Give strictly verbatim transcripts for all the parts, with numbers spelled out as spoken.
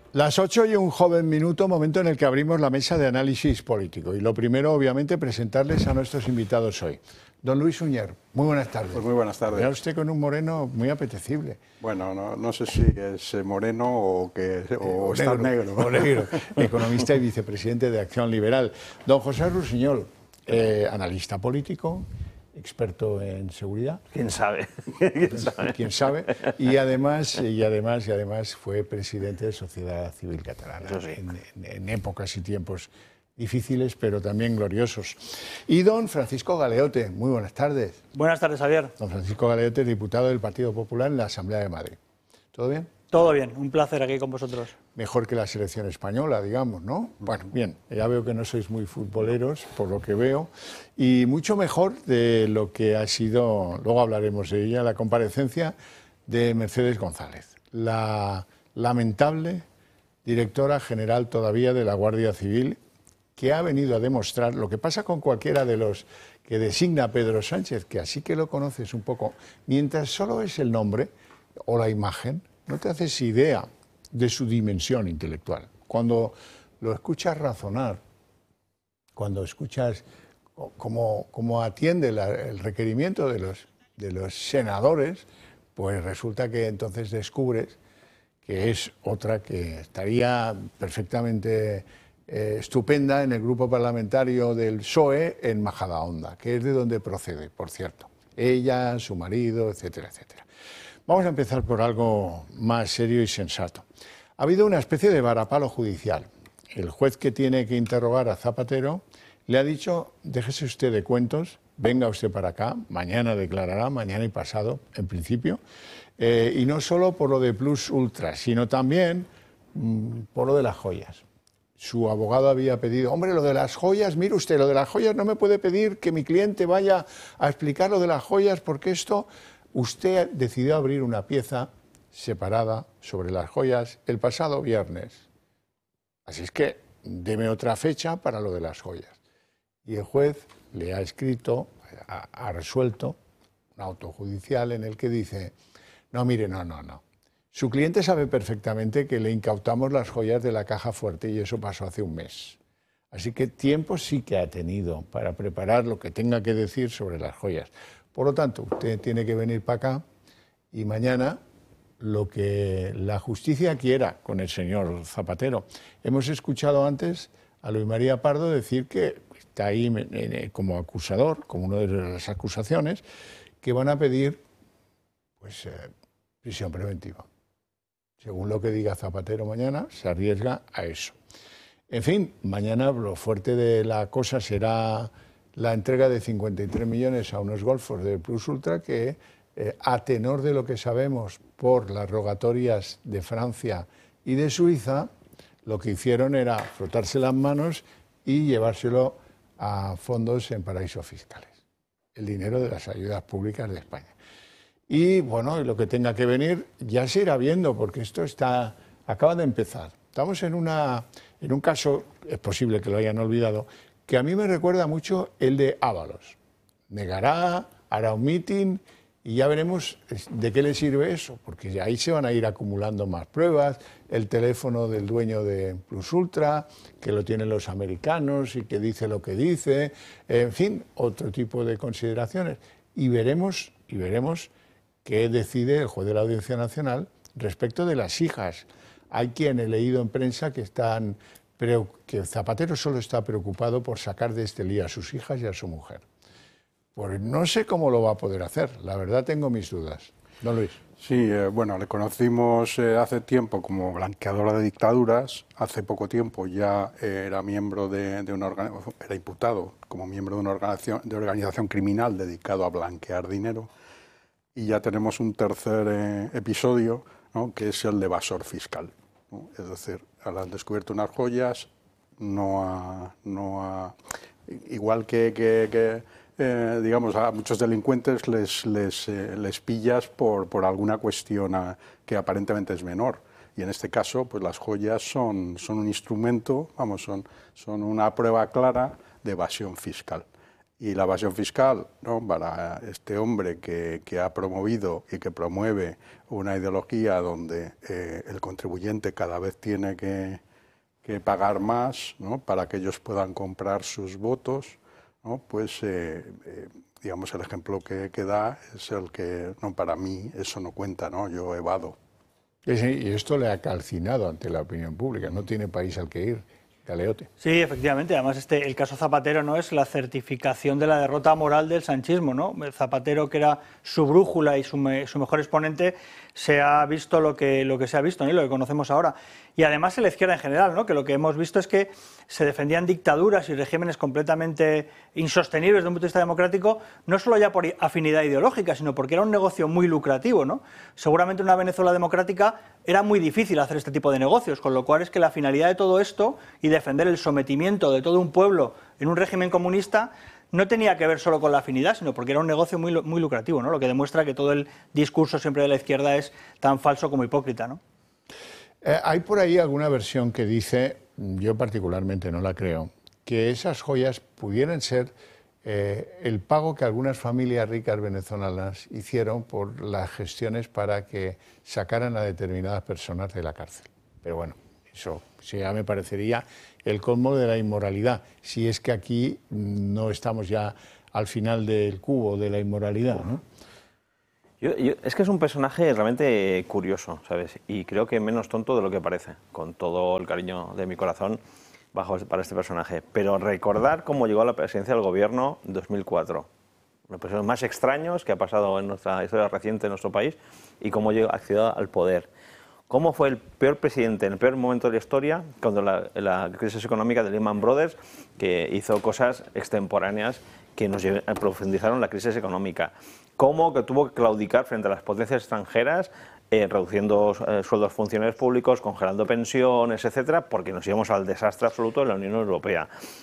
Las ocho y un joven minuto, momento en el que abrimos la mesa de análisis político. Y lo primero, obviamente, presentarles a nuestros invitados hoy. Don Luis Suñer, muy buenas tardes. Pues muy buenas tardes. Vea usted con un moreno muy apetecible. Bueno, no, no sé si es moreno o, que, o, o está negro. negro. O negro. Economista y vicepresidente de Acción Liberal. Don José Rusiñol, eh, analista político, experto en seguridad. ¿Quién sabe? ¿Quién sabe? ¿Quién sabe? Y además, y además, y además fue presidente de Sociedad Civil Catalana, Eso sí. en, en, en épocas y tiempos difíciles, pero también gloriosos. Y don Francisco Galeote, muy buenas tardes. Buenas tardes, Javier. Don Francisco Galeote, diputado del Partido Popular en la Asamblea de Madrid. ¿Todo bien? Todo bien, un placer aquí con vosotros. Mejor que la selección española, digamos, ¿no? Bueno, bien, ya veo que no sois muy futboleros, por lo que veo, y mucho mejor de lo que ha sido, luego hablaremos de ella, la comparecencia de Mercedes González, la lamentable directora general todavía de la Guardia Civil, que ha venido a demostrar lo que pasa con cualquiera de los que designa Pedro Sánchez, que así que lo conoces un poco, mientras solo es el nombre o la imagen, no te haces idea de su dimensión intelectual. Cuando lo escuchas razonar, cuando escuchas cómo, cómo atiende la, el requerimiento de los, de los senadores, pues resulta que entonces descubres que es otra que estaría perfectamente eh, estupenda en el grupo parlamentario del P S O E en Majadahonda, que es de donde procede, por cierto. Ella, su marido, etcétera, etcétera. Vamos a empezar por algo más serio y sensato. Ha habido una especie de varapalo judicial. El juez que tiene que interrogar a Zapatero le ha dicho, déjese usted de cuentos, venga usted para acá, mañana declarará, mañana y pasado, en principio, eh, y no solo por lo de Plus Ultra, sino también mmm, por lo de las joyas. Su abogado había pedido, hombre, lo de las joyas, mire usted, lo de las joyas no me puede pedir que mi cliente vaya a explicar lo de las joyas porque esto... Usted decidió abrir una pieza separada sobre las joyas el pasado viernes. Así es que deme otra fecha para lo de las joyas. Y el juez le ha escrito, ha, ha resuelto un auto judicial en el que dice, no, mire, no, no, no. Su cliente sabe perfectamente que le incautamos las joyas de la caja fuerte y eso pasó hace un mes. Así que tiempo sí que ha tenido para preparar lo que tenga que decir sobre las joyas. Por lo tanto, usted tiene que venir para acá y mañana lo que la justicia quiera con el señor Zapatero. Hemos escuchado antes a Luis María Pardo decir que está ahí como acusador, como una de las acusaciones, que van a pedir pues, eh, prisión preventiva. Según lo que diga Zapatero mañana, se arriesga a eso. En fin, mañana lo fuerte de la cosa será la entrega de cincuenta y tres millones a unos golfos de Plus Ultra que, eh, a tenor de lo que sabemos por las rogatorias de Francia y de Suiza, lo que hicieron era frotarse las manos y llevárselo a fondos en paraísos fiscales, el dinero de las ayudas públicas de España. Y bueno, lo que tenga que venir ya se irá viendo, porque esto está, acaba de empezar. Estamos en, una, en un caso, es posible que lo hayan olvidado, que a mí me recuerda mucho el de Ábalos. Negará, hará un mitin y ya veremos de qué le sirve eso, porque ahí se van a ir acumulando más pruebas, el teléfono del dueño de Plus Ultra, que lo tienen los americanos y que dice lo que dice, en fin, otro tipo de consideraciones. Y veremos, y veremos qué decide el juez de la Audiencia Nacional respecto de las hijas. Hay quien he leído en prensa que están... pero que Zapatero solo está preocupado por sacar de este lío a sus hijas y a su mujer. Pues no sé cómo lo va a poder hacer, la verdad tengo mis dudas. Don Luis. Sí, eh, bueno, le conocimos eh, hace tiempo como blanqueadora de dictaduras, hace poco tiempo ya eh, era miembro de, de una organización, era imputado como miembro de una organización, de organización criminal dedicado a blanquear dinero, y ya tenemos un tercer eh, episodio, ¿no?, que es el de evasor fiscal, ¿no? Es decir, han descubierto unas joyas, no ha, no ha, igual que, que, que eh, digamos, a muchos delincuentes les, les, eh, les pillas por, por alguna cuestión a, que aparentemente es menor. Y en este caso, pues las joyas son, son un instrumento, vamos, son, son una prueba clara de evasión fiscal. Y la evasión fiscal, ¿no?, para este hombre que, que ha promovido y que promueve una ideología donde eh, el contribuyente cada vez tiene que, que pagar más, ¿no?, para que ellos puedan comprar sus votos, ¿no?, pues eh, eh, digamos el ejemplo que, que da es el que, no, para mí eso no cuenta, ¿no?, yo evado. Y esto le ha calcinado ante la opinión pública, no tiene país al que ir. Galeote. Sí, efectivamente. Además, este, el caso Zapatero no es la certificación de la derrota moral del sanchismo, ¿no? Zapatero, que era su brújula y su, me, su mejor exponente, se ha visto lo que, lo que se ha visto, ¿no?, y lo que conocemos ahora. Y además en la izquierda en general, ¿no?, que lo que hemos visto es que se defendían dictaduras y regímenes completamente insostenibles desde un punto de vista democrático, no solo ya por afinidad ideológica, sino porque era un negocio muy lucrativo, ¿no? Seguramente en una Venezuela democrática era muy difícil hacer este tipo de negocios, con lo cual es que la finalidad de todo esto y defender el sometimiento de todo un pueblo en un régimen comunista no tenía que ver solo con la afinidad, sino porque era un negocio muy, muy lucrativo, ¿no?, lo que demuestra que todo el discurso siempre de la izquierda es tan falso como hipócrita, ¿no? Eh, hay por ahí alguna versión que dice, yo particularmente no la creo, que esas joyas pudieran ser eh, el pago que algunas familias ricas venezolanas hicieron por las gestiones para que sacaran a determinadas personas de la cárcel. Pero bueno, eso sí, ya me parecería el colmo de la inmoralidad, si es que aquí no estamos ya al final del cubo de la inmoralidad, ¿no? Yo, yo, es que es un personaje realmente curioso, ¿sabes? Y creo que menos tonto de lo que parece, con todo el cariño de mi corazón bajo para este personaje. Pero recordar cómo llegó a la presidencia del gobierno en dos mil cuatro, uno de los personajes más extraños que ha pasado en nuestra historia reciente en nuestro país, y cómo llegó, accedió al poder. Cómo fue el peor presidente en el peor momento de la historia, cuando la, la crisis económica de Lehman Brothers, que hizo cosas extemporáneas que nos profundizaron la crisis económica. Cómo que tuvo que claudicar frente a las potencias extranjeras, eh, reduciendo eh, sueldos funcionarios públicos, congelando pensiones, etcétera, porque nos íbamos al desastre absoluto de la Unión Europea.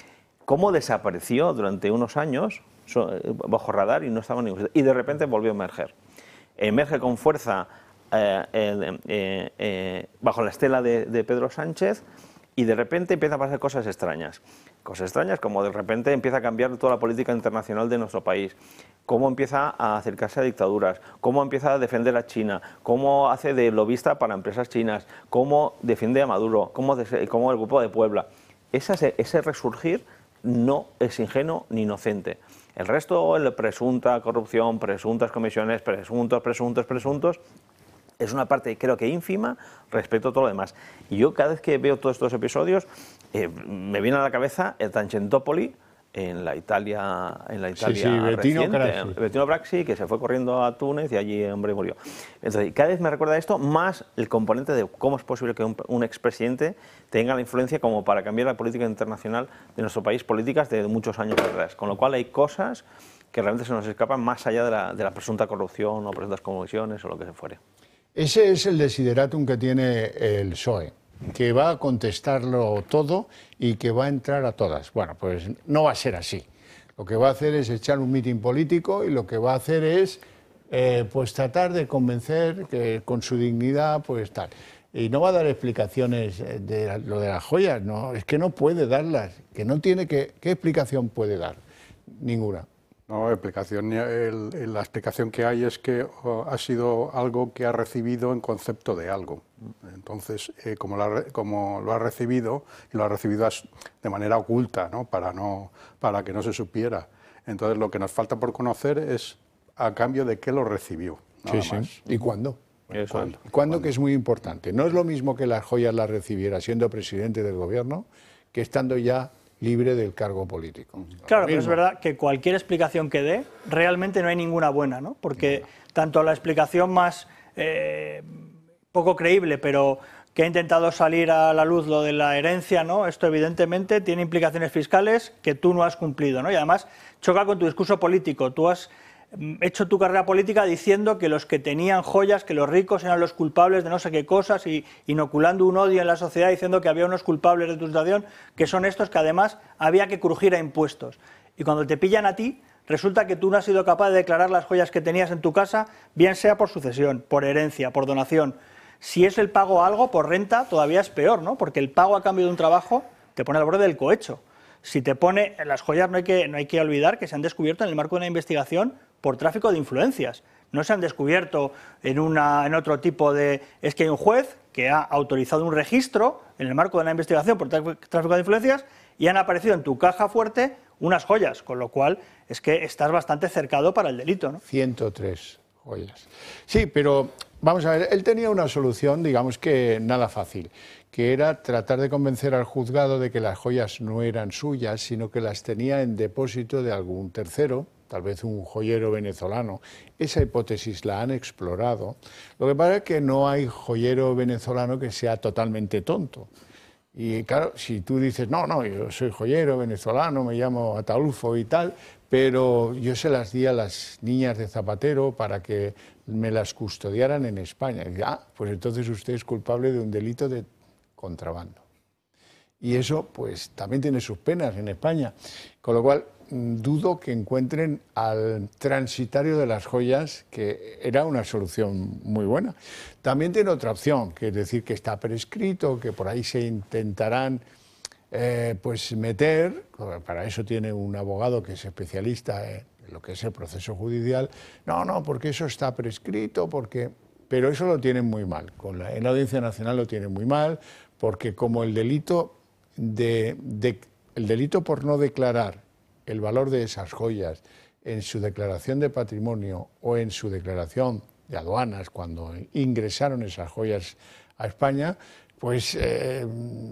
Cómo desapareció durante unos años so, bajo radar y no estaba en ningún sitio, y de repente volvió a emerger. Emerge con fuerza eh, eh, eh, eh, bajo la estela de, de Pedro Sánchez, y de repente empieza a pasar cosas extrañas. Cosas extrañas como de repente empieza a cambiar toda la política internacional de nuestro país, cómo empieza a acercarse a dictaduras, cómo empieza a defender a China, cómo hace de lobista para empresas chinas, cómo defiende a Maduro, cómo, cómo el Grupo de Puebla. Ese, ese resurgir no es ingenuo ni inocente. El resto, la presunta corrupción, presuntas comisiones, presuntos, presuntos, presuntos, es una parte, creo que ínfima, respecto a todo lo demás. Y yo cada vez que veo todos estos episodios, eh, me viene a la cabeza el Tangentopoli en la Italia, en la Italia sí, sí, Bettino reciente, Craxi. Bettino Craxi, que se fue corriendo a Túnez y allí el hombre murió. Entonces, cada vez me recuerda esto más el componente de cómo es posible que un, un expresidente tenga la influencia como para cambiar la política internacional de nuestro país, políticas de muchos años atrás. Con lo cual hay cosas que realmente se nos escapan más allá de la, de la presunta corrupción o presuntas comisiones o lo que se fuere. Ese es el desideratum que tiene el P S O E, que va a contestarlo todo y que va a entrar a todas. Bueno, pues no va a ser así. Lo que va a hacer es echar un mitin político y lo que va a hacer es eh, pues tratar de convencer que con su dignidad, pues tal. Y no va a dar explicaciones de lo de las joyas, no, es que no puede darlas, que no tiene que... ¿Qué explicación puede dar? Ninguna. No, explicación, el, la explicación que hay es que oh, ha sido algo que ha recibido en concepto de algo. Entonces, eh, como, la, como lo ha recibido, y lo ha recibido de manera oculta, ¿no? Para, no, para que no se supiera. Entonces, lo que nos falta por conocer es a cambio de qué lo recibió. Nada sí, más. sí. ¿Y cuándo? Eso. ¿Cuándo? ¿Cuándo? Que es muy importante. No es lo mismo que las joyas las recibiera siendo presidente del gobierno que estando ya libre del cargo político. Claro, pero es verdad que cualquier explicación que dé, realmente no hay ninguna buena, ¿no? Porque no. Tanto la explicación más eh, poco creíble, pero que ha intentado salir a la luz lo de la herencia, ¿no? Esto evidentemente tiene implicaciones fiscales que tú no has cumplido, ¿no? Y además choca con tu discurso político. Tú has hecho tu carrera política diciendo que los que tenían joyas, que los ricos eran los culpables de no sé qué cosas, y inoculando un odio en la sociedad diciendo que había unos culpables de tu situación, que son estos que además había que crujir a impuestos. Y cuando te pillan a ti, resulta que tú no has sido capaz de declarar las joyas que tenías en tu casa, bien sea por sucesión, por herencia, por donación. Si es el pago a algo por renta, todavía es peor, ¿no? Porque el pago a cambio de un trabajo te pone al borde del cohecho. si te pone, las joyas no hay que, no hay que olvidar que se han descubierto en el marco de una investigación por tráfico de influencias. No se han descubierto en, una, en otro tipo de... Es que hay un juez que ha autorizado un registro en el marco de una investigación por tráfico de influencias y han aparecido en tu caja fuerte unas joyas, con lo cual es que estás bastante cercado para el delito, ¿no? ciento tres joyas. Sí, pero vamos a ver, él tenía una solución, digamos que nada fácil, que era tratar de convencer al juzgado de que las joyas no eran suyas, sino que las tenía en depósito de algún tercero, tal vez un joyero venezolano. Esa hipótesis la han explorado. Lo que pasa es que no hay joyero venezolano que sea totalmente tonto. Y claro, si tú dices, no, no, yo soy joyero venezolano, me llamo Ataulfo y tal, pero yo se las di a las niñas de Zapatero para que me las custodiaran en España. Y dice, ah, pues entonces usted es culpable de un delito de contrabando. Y eso, pues, también tiene sus penas en España. Con lo cual, dudo que encuentren al transitario de las joyas, que era una solución muy buena. También tiene otra opción, que es decir que está prescrito, que por ahí se intentarán eh, pues meter, para eso tiene un abogado que es especialista en lo que es el proceso judicial. No, no, porque eso está prescrito, porque... pero eso lo tienen muy mal. Con la, en la Audiencia Nacional lo tienen muy mal, porque como el delito, de, de, el delito por no declarar el valor de esas joyas en su declaración de patrimonio o en su declaración de aduanas cuando ingresaron esas joyas a España, pues eh,